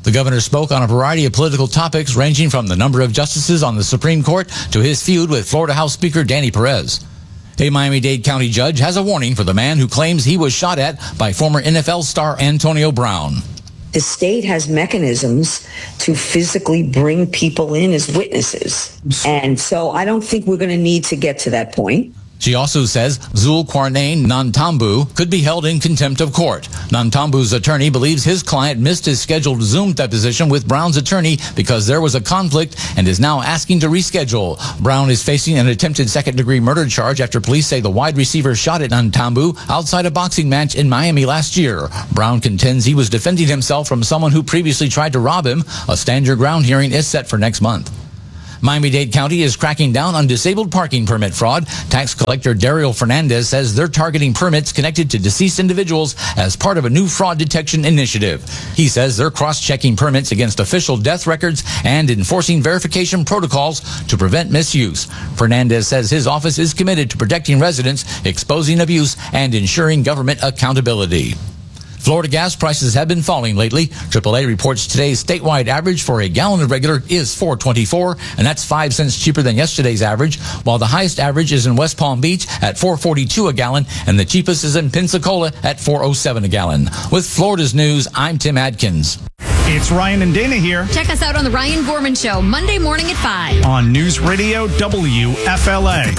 The governor spoke on a variety of political topics ranging from the number of justices on the Supreme Court to his feud with Florida House Speaker Danny Perez. A Miami-Dade County judge has a warning for the man who claims he was shot at by former N F L star Antonio Brown. The state has mechanisms to physically bring people in as witnesses. And so I don't think we're going to need to get to that point. She also says Zulkarnain Nantambu could be held in contempt of court. Nantambu's attorney believes his client missed his scheduled Zoom deposition with Brown's attorney because there was a conflict and is now asking to reschedule. Brown is facing an attempted second-degree murder charge after police say the wide receiver shot at Nantambu outside a boxing match in Miami last year. Brown contends he was defending himself from someone who previously tried to rob him. A stand-your-ground hearing is set for next month. Miami-Dade County is cracking down on disabled parking permit fraud. Tax collector Daryl Fernandez says they're targeting permits connected to deceased individuals as part of a new fraud detection initiative. He says they're cross-checking permits against official death records and enforcing verification protocols to prevent misuse. Fernandez says his office is committed to protecting residents, exposing abuse, and ensuring government accountability. Florida gas prices have been falling lately. triple A reports today's statewide average for a gallon of regular is four twenty-four, and that's five cents cheaper than yesterday's average, while the highest average is in West Palm Beach at four forty-two a gallon, and the cheapest is in Pensacola at four oh seven a gallon. With Florida's News, I'm Tim Adkins. It's Ryan and Dana here. Check us out on the Ryan Gorman Show, Monday morning at five. On News Radio W F L A.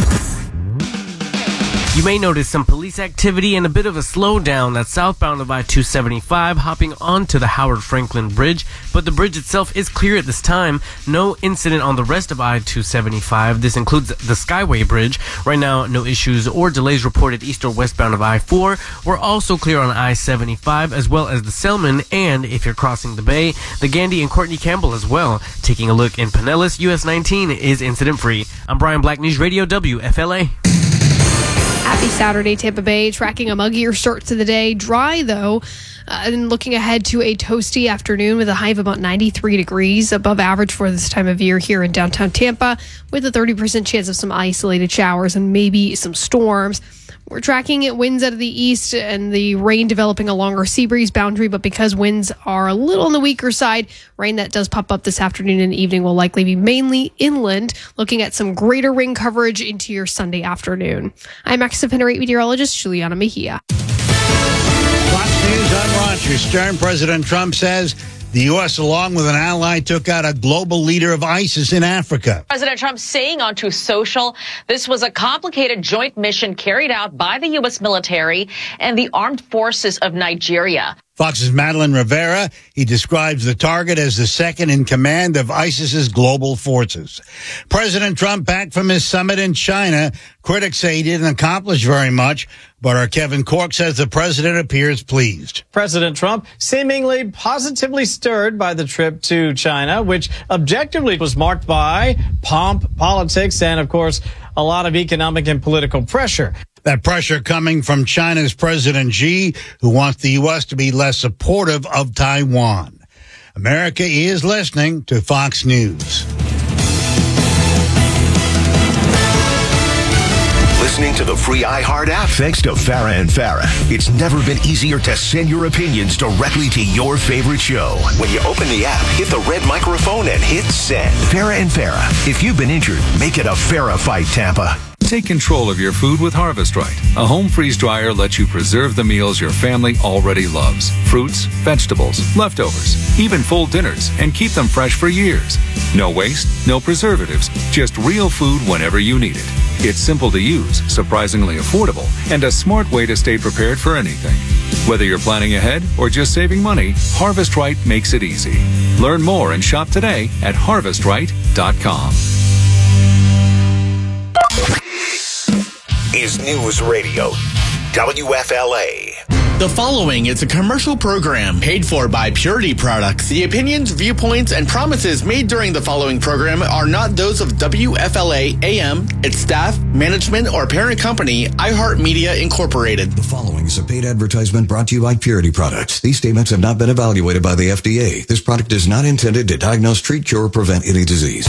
You may notice some police activity and a bit of a slowdown that's southbound of I two seventy-five, hopping onto the Howard Franklin Bridge, but the bridge itself is clear at this time. No incident on the rest of I two seventy-five. This includes the Skyway Bridge. Right now, no issues or delays reported east or westbound of I four. We're also clear on I seventy-five, as well as the Selman, and if you're crossing the bay, the Gandy and Courtney Campbell as well. Taking a look in Pinellas, U S nineteen is incident-free. I'm Brian Black, News Radio W F L A. Happy Saturday, Tampa Bay. Tracking a muggier start to the day. Dry, though. Uh, and looking ahead to a toasty afternoon with a high of about ninety-three degrees, above average for this time of year here in downtown Tampa, with a thirty percent chance of some isolated showers and maybe some storms. We're tracking it winds out of the east and the rain developing along our sea breeze boundary, but because winds are a little on the weaker side, rain that does pop up this afternoon and evening will likely be mainly inland, looking at some greater rain coverage into your Sunday afternoon. I'm X F N eight meteorologist Juliana Mejia. Fox News on Roger Stern. President Trump says the U S, along with an ally, took out a global leader of ISIS in Africa. President Trump saying on Truth Social, this was a complicated joint mission carried out by the U S military and the armed forces of Nigeria. Fox's Madeline Rivera, he describes the target as the second in command of ISIS's global forces. President Trump back from his summit in China. Critics say he didn't accomplish very much, but our Kevin Cork says the president appears pleased. President Trump seemingly positively stirred by the trip to China, which objectively was marked by pomp, politics, and, of course, a lot of economic and political pressure. That pressure coming from China's President Xi, who wants the U S to be less supportive of Taiwan. America is listening to Fox News. Listening to the free iHeart app thanks to Farah and Farah. It's never been easier to send your opinions directly to your favorite show. When you open the app, hit the red microphone and hit send. Farah and Farah. If you've been injured, make it a Farah fight, Tampa. Take control of your food with Harvest Right. A home freeze dryer lets you preserve the meals your family already loves. Fruits, vegetables, leftovers, even full dinners, and keep them fresh for years. No waste, no preservatives, just real food whenever you need it. It's simple to use, surprisingly affordable, and a smart way to stay prepared for anything. Whether you're planning ahead or just saving money, Harvest Right makes it easy. Learn more and shop today at harvest right dot com. Is News Radio W F L A. The following is a commercial program paid for by Purity Products. The opinions, viewpoints, and promises made during the following program are not those of W F L A A M, its staff, management, or parent company, iHeartMedia Incorporated. The following is a paid advertisement brought to you by Purity Products. These statements have not been evaluated by the F D A. This product is not intended to diagnose, treat, cure, or prevent any disease.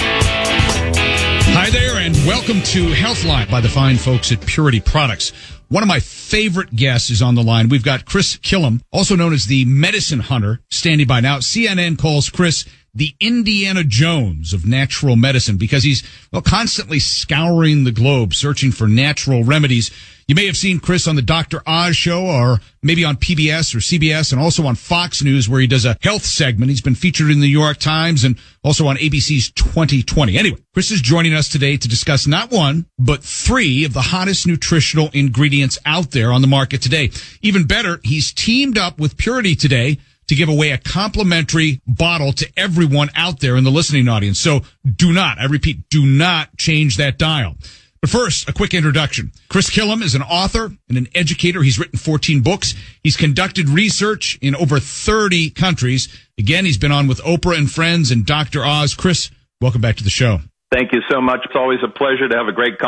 Hi there, and welcome to Healthline by the fine folks at Purity Products. One of my favorite guests is on the line. We've got Chris Killam, also known as the Medicine Hunter, standing by now. C N N calls Chris the Indiana Jones of natural medicine because he's, well, constantly scouring the globe searching for natural remedies. You may have seen Chris on the Doctor Oz show or maybe on P B S or C B S and also on Fox News where he does a health segment. He's been featured in the New York Times and also on A B C's twenty twenty. Anyway, Chris is joining us today to discuss not one, but three of the hottest nutritional ingredients out there on the market today. Even better, he's teamed up with Purity today to give away a complimentary bottle to everyone out there in the listening audience. So do not, I repeat, do not change that dial. But first, a quick introduction. Chris Killam is an author and an educator. He's written fourteen books. He's conducted research in over thirty countries. Again, he's been on with Oprah and Friends and Doctor Oz. Chris, welcome back to the show. Thank you so much. It's always a pleasure to have a great